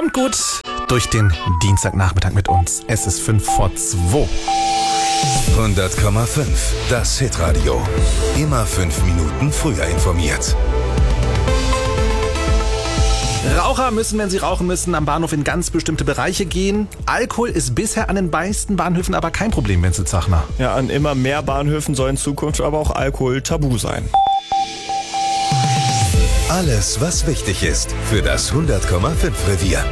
Kommt gut durch den Dienstagnachmittag mit uns. Es ist 1:55. 100,5. Das Hitradio. Immer 5 Minuten früher informiert. Raucher müssen, wenn sie rauchen müssen, am Bahnhof in ganz bestimmte Bereiche gehen. Alkohol ist bisher an den meisten Bahnhöfen aber kein Problem, Wenzel Zachner. Ja, an immer mehr Bahnhöfen soll in Zukunft aber auch Alkohol tabu sein. Alles, was wichtig ist für das 100,5 Revier.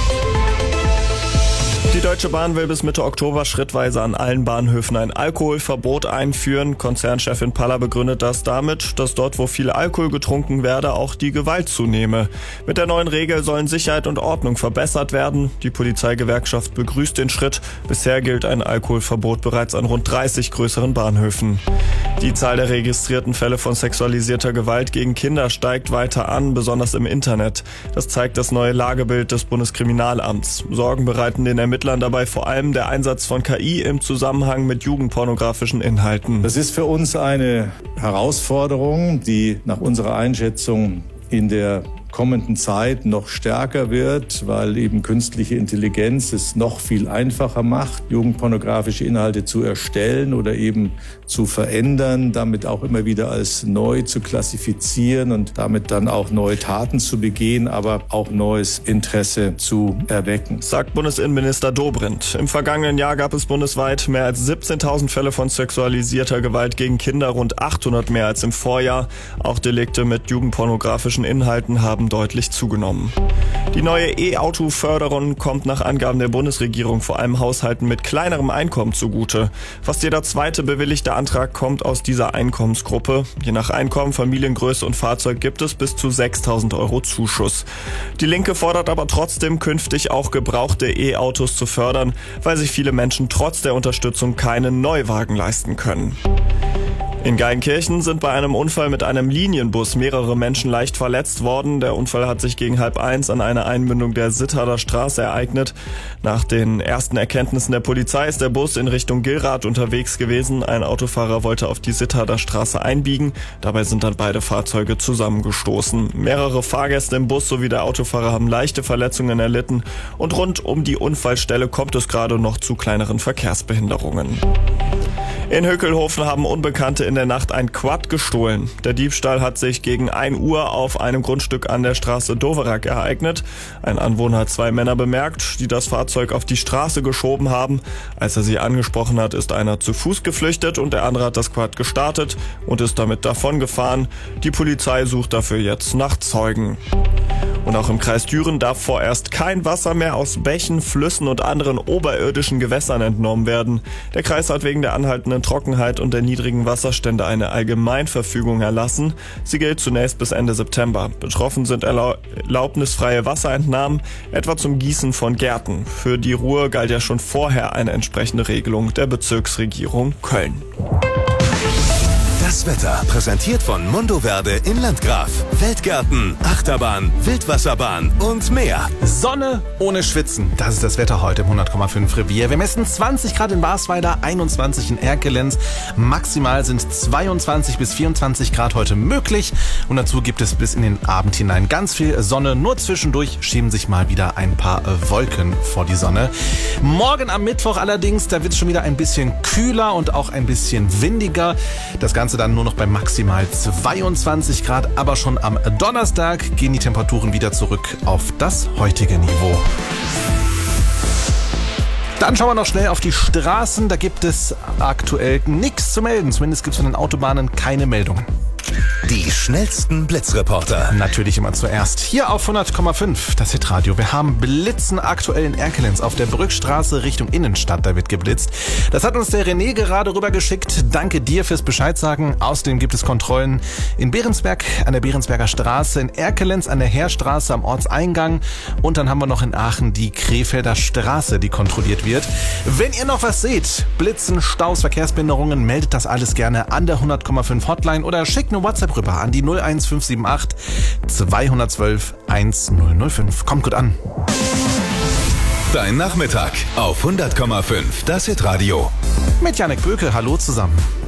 Die Deutsche Bahn will bis Mitte Oktober schrittweise an allen Bahnhöfen ein Alkoholverbot einführen. Konzernchefin Paller begründet das damit, dass dort, wo viel Alkohol getrunken werde, auch die Gewalt zunehme. Mit der neuen Regel sollen Sicherheit und Ordnung verbessert werden. Die Polizeigewerkschaft begrüßt den Schritt. Bisher gilt ein Alkoholverbot bereits an rund 30 größeren Bahnhöfen. Die Zahl der registrierten Fälle von sexualisierter Gewalt gegen Kinder steigt weiter an, besonders im Internet. Das zeigt das neue Lagebild des Bundeskriminalamts. Sorgen bereiten den Ermittlern dabei vor allem der Einsatz von KI im Zusammenhang mit jugendpornografischen Inhalten. Das ist für uns eine Herausforderung, die nach unserer Einschätzung in der kommenden Zeit noch stärker wird, weil eben künstliche Intelligenz es noch viel einfacher macht, jugendpornografische Inhalte zu erstellen oder eben zu verändern, damit auch immer wieder als neu zu klassifizieren und damit dann auch neue Taten zu begehen, aber auch neues Interesse zu erwecken. Sagt Bundesinnenminister Dobrindt. Im vergangenen Jahr gab es bundesweit mehr als 17.000 Fälle von sexualisierter Gewalt gegen Kinder, rund 800 mehr als im Vorjahr. Auch Delikte mit jugendpornografischen Inhalten haben deutlich zugenommen. Die neue E-Auto-Förderung kommt nach Angaben der Bundesregierung vor allem Haushalten mit kleinerem Einkommen zugute. Fast jeder zweite bewilligte Antrag kommt aus dieser Einkommensgruppe. Je nach Einkommen, Familiengröße und Fahrzeug gibt es bis zu 6.000 € Zuschuss. Die Linke fordert aber trotzdem künftig auch gebrauchte E-Autos zu fördern, weil sich viele Menschen trotz der Unterstützung keinen Neuwagen leisten können. In Geinkirchen sind bei einem Unfall mit einem Linienbus mehrere Menschen leicht verletzt worden. Der Unfall hat sich gegen 12:30 an einer Einmündung der Sittharder Straße ereignet. Nach den ersten Erkenntnissen der Polizei ist der Bus in Richtung Gillrath unterwegs gewesen. Ein Autofahrer wollte auf die Sittharder Straße einbiegen. Dabei sind dann beide Fahrzeuge zusammengestoßen. Mehrere Fahrgäste im Bus sowie der Autofahrer haben leichte Verletzungen erlitten. Und rund um die Unfallstelle kommt es gerade noch zu kleineren Verkehrsbehinderungen. In Hückelhofen haben Unbekannte in der Nacht ein Quad gestohlen. Der Diebstahl hat sich gegen 1 Uhr auf einem Grundstück an der Straße Doverac ereignet. Ein Anwohner hat 2 Männer bemerkt, die das Fahrzeug auf die Straße geschoben haben. Als er sie angesprochen hat, ist einer zu Fuß geflüchtet und der andere hat das Quad gestartet und ist damit davongefahren. Die Polizei sucht dafür jetzt nach Zeugen. Und auch im Kreis Düren darf vorerst kein Wasser mehr aus Bächen, Flüssen und anderen oberirdischen Gewässern entnommen werden. Der Kreis hat wegen der anhaltenden Trockenheit und der niedrigen Wasserstände eine Allgemeinverfügung erlassen. Sie gilt zunächst bis Ende September. Betroffen sind erlaubnisfreie Wasserentnahmen, etwa zum Gießen von Gärten. Für die Ruhr galt ja schon vorher eine entsprechende Regelung der Bezirksregierung Köln. Das Wetter präsentiert von Mondoverde in Landgraf. Feldgärten, Achterbahn, Wildwasserbahn und mehr. Sonne ohne Schwitzen. Das ist das Wetter heute im 100,5 Revier. Wir messen 20 Grad in Basweiler, 21 in Erkelenz. Maximal sind 22 bis 24 Grad heute möglich. Und dazu gibt es bis in den Abend hinein ganz viel Sonne. Nur zwischendurch schieben sich mal wieder ein paar Wolken vor die Sonne. Morgen am Mittwoch allerdings, da wird es schon wieder ein bisschen kühler und auch ein bisschen windiger. Das Ganze dann nur noch bei maximal 22 Grad. Aber schon am Donnerstag gehen die Temperaturen wieder zurück auf das heutige Niveau. Dann schauen wir noch schnell auf die Straßen. Da gibt es aktuell nichts zu melden. Zumindest gibt es von den Autobahnen keine Meldungen. Die schnellsten Blitzreporter. Natürlich immer zuerst. Hier auf 100,5, das Hitradio. Wir haben Blitzen aktuell in Erkelenz auf der Brückstraße Richtung Innenstadt. Da wird geblitzt. Das hat uns der René gerade rübergeschickt. Danke dir fürs Bescheid sagen. Außerdem gibt es Kontrollen in Behrensberg an der Behrensberger Straße, in Erkelenz an der Heerstraße am Ortseingang. Und dann haben wir noch in Aachen die Krefelder Straße, die kontrolliert wird. Wenn ihr noch was seht, Blitzen, Staus, Verkehrsbehinderungen, meldet das alles gerne an der 100,5 Hotline oder schickt eine WhatsApp rüber an die 01578 212 1005. Kommt gut an. Dein Nachmittag auf 100,5, das Hitradio. Mit Janek Böke, hallo zusammen.